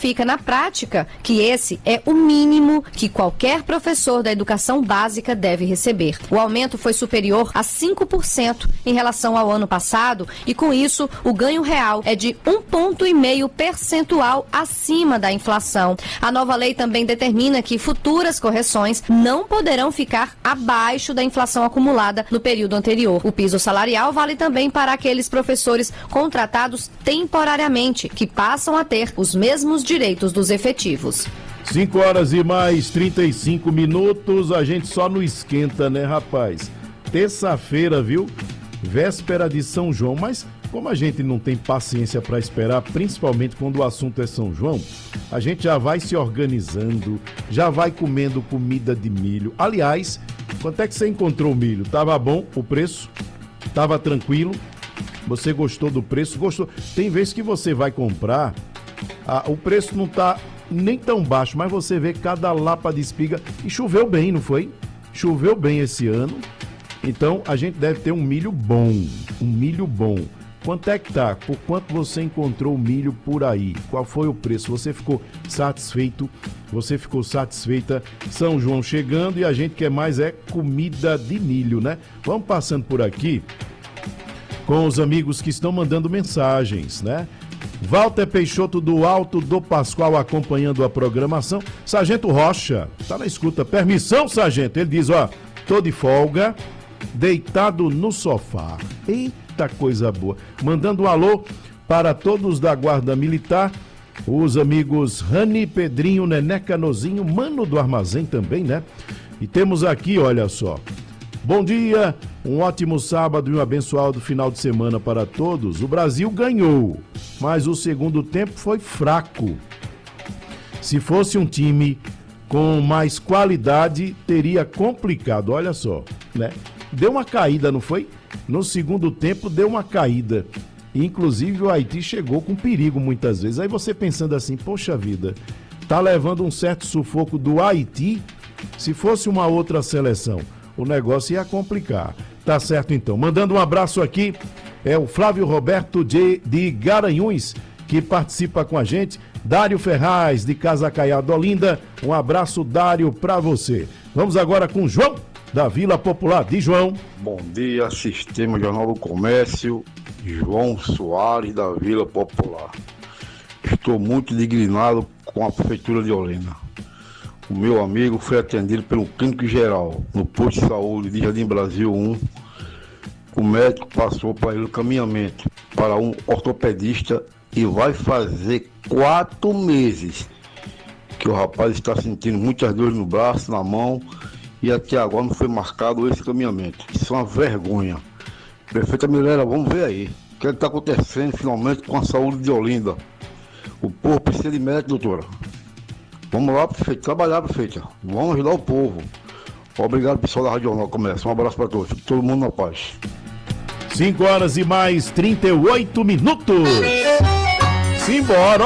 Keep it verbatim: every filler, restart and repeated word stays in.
significa, na prática, que esse é o mínimo que qualquer professor da educação básica deve receber. O aumento foi superior a cinco por cento em relação ao ano passado e, com isso, o ganho real é de um ponto e meio percentual acima da inflação. A nova lei também determina que futuras correções não poderão ficar abaixo da inflação acumulada no período anterior. O piso salarial vale também para aqueles professores contratados temporariamente, que passam a ter os mesmos direitos dos efetivos. cinco horas e mais trinta e cinco minutos, a gente só não esquenta, né, rapaz? Terça-feira, viu? Véspera de São João, mas como a gente não tem paciência para esperar, principalmente quando o assunto é São João, a gente já vai se organizando, já vai comendo comida de milho. Aliás, quanto é que você encontrou o milho? Tava bom o preço? Tava tranquilo? Você gostou do preço? Gostou? Tem vezes que você vai comprar, ah, o preço não tá nem tão baixo, mas você vê cada lapa de espiga. E choveu bem, não foi? Choveu bem esse ano. Então a gente deve ter um milho bom, um milho bom. Quanto é que tá? Por quanto você encontrou o milho por aí? Qual foi o preço? Você ficou satisfeito? Você ficou satisfeita? São João chegando e a gente quer mais é comida de milho, né? Vamos passando por aqui com os amigos que estão mandando mensagens, né? Walter Peixoto do Alto do Pascoal acompanhando a programação. Sargento Rocha, tá na escuta. Permissão, sargento. Ele diz, ó, tô de folga, deitado no sofá. Eita coisa boa. Mandando um alô para todos da Guarda Militar, os amigos Rani, Pedrinho, Nené Canozinho, Mano do Armazém também, né? E temos aqui, olha só. Bom dia, um ótimo sábado e um abençoado final de semana para todos. O Brasil ganhou, mas o segundo tempo foi fraco. Se fosse um time com mais qualidade, teria complicado. Olha só, né? Deu uma caída, não foi? No segundo tempo deu uma caída. Inclusive o Haiti chegou com perigo muitas vezes. Aí você pensando assim, poxa vida, tá levando um certo sufoco do Haiti. Se fosse uma outra seleção, o negócio ia complicar. Tá certo então. Mandando um abraço aqui, é o Flávio Roberto de, de Garanhuns, que participa com a gente. Dário Ferraz, de Casa Caiado, Olinda. Um abraço, Dário, pra você. Vamos agora com o João, da Vila Popular. De João. Bom dia, Sistema Jornal do Comércio. João Soares, da Vila Popular. Estou muito indignado com a Prefeitura de Olinda. O meu amigo foi atendido pelo clínico geral no posto de saúde de Jardim Brasil um. O médico passou para ele o caminhamento para um ortopedista e vai fazer quatro meses que o rapaz está sentindo muitas dores no braço, na mão, e até agora não foi marcado esse caminhamento. Isso é uma vergonha. Prefeita Milena, vamos ver aí o que está acontecendo finalmente com a saúde de Olinda. O povo precisa de médico, doutora. Vamos lá, prefeito, trabalhar, prefeita. Vamos ajudar o povo. Obrigado, pessoal da Rádio Jornal Comércio. Um abraço para todos. Todo mundo na paz. cinco horas e mais trinta e oito minutos. Simbora.